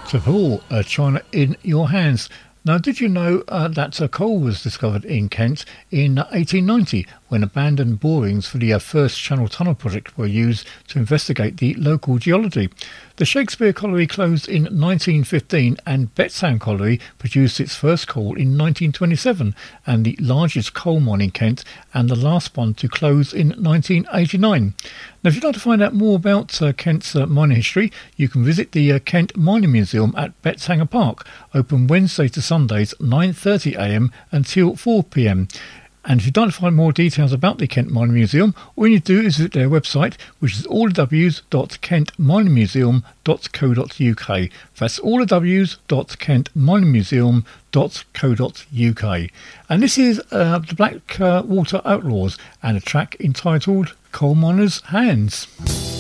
To Paul, China in Your Hands. Now, did you know that coal was discovered in Kent in 1890 when abandoned borings for the first Channel Tunnel project were used to investigate the local geology? The Shakespeare Colliery closed in 1915 and Betsand Colliery produced its first coal in 1927 and the largest coal mine in Kent and the last one to close in 1989. Now, if you'd like to find out more about Kent's mining history, you can visit the Kent Mining Museum at Betsanger Park, open Wednesday to Sundays 9:30am until 4pm. And if you'd like to find more details about the Kent Mining Museum, all you need to do is visit their website, which is allws.kentminingmuseum.co.uk. That's allws.kentminingmuseum.co.uk. And this is the Blackwater Outlaws and a track entitled Coal Miner's Hands.